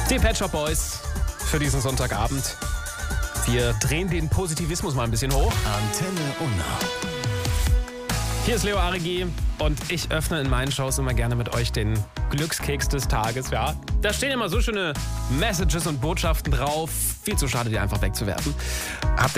Die Pet Shop Boys für diesen Sonntagabend. Wir drehen den Positivismus mal ein bisschen hoch. Antenne Unna. Hier ist Leo Arigi und ich öffne in meinen Shows immer gerne mit euch den Glückskeks des Tages. Ja, da stehen immer so schöne Messages und Botschaften drauf. Viel zu schade, die einfach wegzuwerfen. Habt ihr